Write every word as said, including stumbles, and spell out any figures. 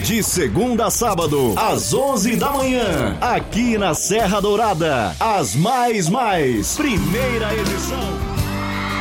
De segunda a sábado, às onze da manhã, aqui na Serra Dourada. As Mais Mais, primeira edição.